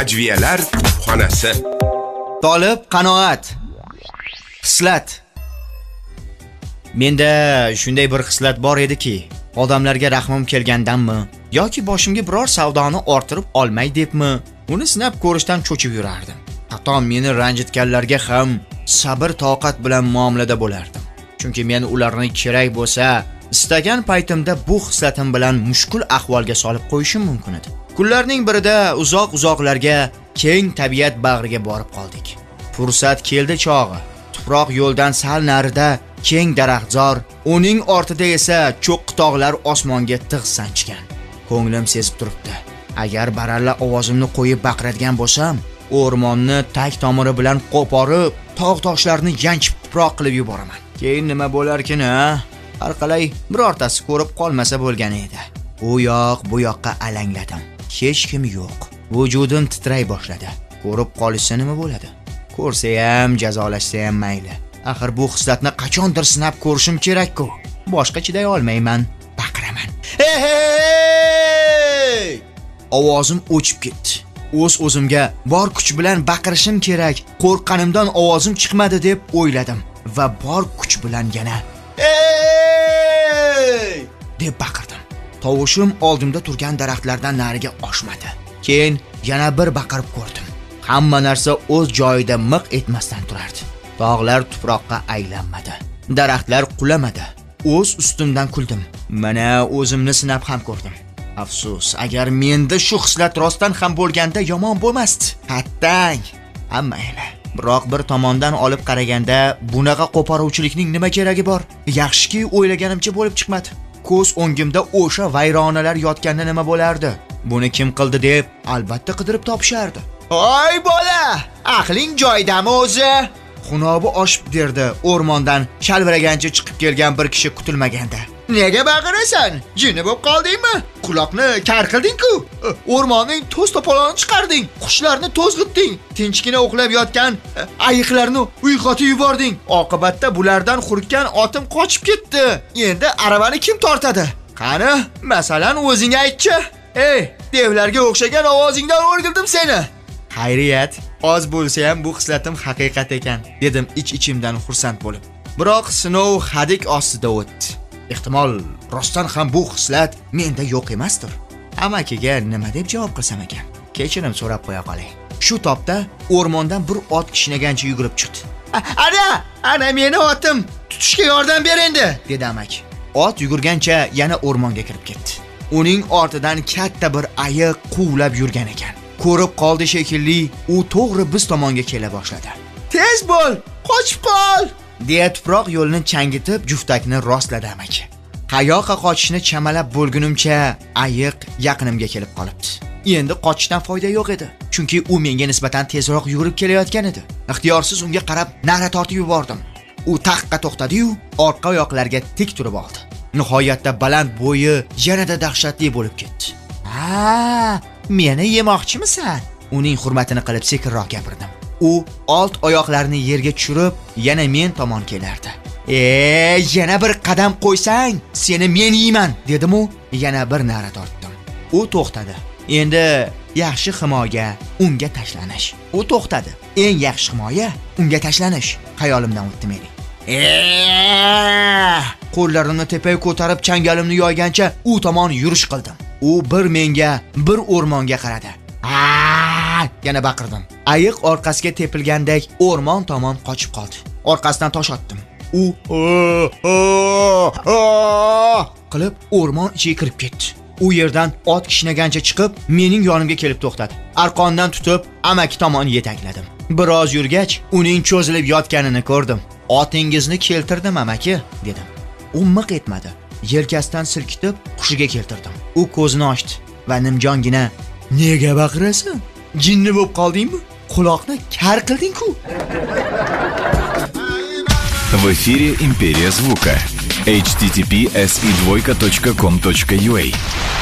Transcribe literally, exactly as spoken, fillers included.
Ajviyalar xonasi. Tolib qanoat. Xislat. Menda shunday bir xislat bor ediki, odamlarga rahmim kelgandanmi yoki boshimga biror savdoni orttirib olmay debmi, uni sinab ko'rishdan cho'chib yurardim. Hatto meni ranjitganlarga ham sabr toqat bilan muomalada bo'lardim. Chunki men ularni kerak bo'lsa, istagan paytimda bu xislatim bilan mushkul ahvolga solib qo'yishim mumkin edi. Kunlarning birida uzoq-uzoqlarga keng tabiat bag'riga borib qoldik. Fursat keldi chog'i. Tuproq yo'ldan sal narida keng daraxtzor, uning ortida esa cho'qqi tog'lar osmonga tig' sanchgan. Ko'nglim sezib turibdi. Agar baralla ovozimni qo'yib baqiradigan bo'lsam, o'rmonni tag tomiri bilan qo'porib, tog'-toshlarni yanchib tuproq qilib yuboraman. Keyin nima bo'larkin, ha? Har qalay birortasi ko'rib qolmasa bo'lgan edi. U yoq, bu yoqqa alangladim. Hech kim yo'q. Vujudim titray boshladi. Ko'rib qolishsa nima bo'ladi? Ko'rsa ham, jazolashsa ham mayli. Axir bu xislatni qachondir sinab ko'rishim kerak-ku. Boshqa chiday olmayman, baqiraman. Hey! hey! Ovozim o'chib ketdi. O'z-o'zimga bor kuch bilan baqirishim kerak. Qo'rqqanimdan ovozim chiqmadi deb o'yladim va bor kuch bilan yana "Hey!" deb baqirdim. Tovushim oldimda turgan daraxtlardan nariga oshmadi. Keyin yana bir baqirib ko'rdim. Hamma narsa o'z joyida miq etmasdan turardi. Tog'lar tuproqqa aylanmadi. Daraxtlar qulamadi. O'z ustimdan kuldim. Mana o'zimni sinab ham ko'rdim. Afsus, agar menda shu xislat rostdan ham bo'lganda yomon bo'lmasdi. Hattang. Hammayla. Biroq bir tomondan olib qaraganda bunaqa qo'poruvchilikning nima keragi bor? Yaxshiki o'ylaganimcha bo'lib chiqmadi. Ko'z o'ngimda o'sha vayronalar yotganda nima bo'lardi? Buni kim qildi deb albatta qidirib topishardi. "Voy bola, aqling joyidami o'zi?" Xunobi oshib derdi o'rmondan shalviragancha chiqib kelgan bir kishi kutilmaganda. "Nega baqirasan? Jinni bo'lib qoldingmi? Quloqni kar qilding-ku. O'rmonning to'z to'polonni chiqarding, qushlarni to'zg'itding, tinchgina uxlab yotgan ayiqlarni uyg'otib yubording. Oqibatda bulardan hurkkan otim qochib ketdi. Endi aravani kim tortadi? Qani, masalan o'zing aytchi. Ey, devlarga o'xshagan ovozingdan o'rgildim seni." Xayriyat, oz bo'lsa ham bu xislatim haqiqat ekan, dedim ich-ichimdan xursand bo'lib. Biroq sinov hadik ostida o'tdi. Ehtimol rostdan ham bu xislat menda yo'q emasdir. Amakiga nima deb javob qilsam ekan? Kechirim so'rab qo'ya qolay. Shu topda o'rmondan bir ot kishnagancha yugurib chiqdi. "Ana, ana meni otim, tutishga yordam ber endi", dedi amaki. Ot yugurgancha yana o'rmonga kirib ketdi. Uning ortidan katta bir ayiq quvlab yurgan ekan. Ko'rib qoldi shekilli, u to'g'ri biz tomonga kela boshladi. "Tez bo'l, qochib qol!" deya tuproq yo'lni changitib juftakni rostladi amaki. Qayoqqa qochishni chamalab bo'lgunimcha ayiq yaqinimga kelib qolibdi. Endi qochishdan foyda yo'q edi, chunki u menga nisbatan tezroq yugurib kelayotgan edi. Ixtiyorsiz unga qarab na'ra tortib yubordim. U taqqa to'xtadi-yu, orqa oyoqlarga tik turib oldi. Nihoyatda baland bo'yi yanada dahshatli bo'lib ketdi. "Ha, meni yemoqchimisan?" Uning hurmatini qilib sekinroq gapirdim. U old oyoqlarini yerga tushirib, yana men tomon kelardi. "Ey, yana bir qadam qo'ysang, seni men yeyman", dedim u, yana bir na'ra tortdim. U to'xtadi. Endi yaxshi himoya unga tashlanish. U to'xtadi. Eng yaxshi himoya unga tashlanish xayolimdan o'tdi mening. Eee! Qo'llarimni tepaga ko'tarib changalimni yoygancha u tomon yurish qildim. U bir menga, bir o'rmonga qaradi. "Aa!" yana baqirdim. Ayiq orqasiga tepilgandek o'rmon tomon qochib qoldi. Orqasidan tosh otdim. U qilib o'rmon ichiga kirib ketdi. U yerdan ot kishnagancha chiqib, mening yonimga kelib to'xtadi. Arqondan tutib, amaki tomon yetakladim. Biroz yurgach, uning cho'zilib yotganini ko'rdim. "Otingizni keltirdim, amaki", dedim. U miq etmadi. Yelkasidan silkitib, hushiga keltirdim. U ko'zini ochdi va nimjongina "Nega baqirasan? Jinni bo'lib qoldingmi? Quloqni kar qilding-ku." В эфире Империя звука. эйч ти ти пи эс и двойка точка ком точка ю а